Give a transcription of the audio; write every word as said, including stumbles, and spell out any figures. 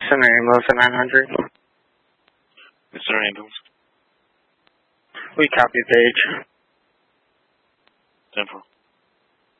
Send an ambulance at nine hundred. Is there an ambulance? We copy page. ten four.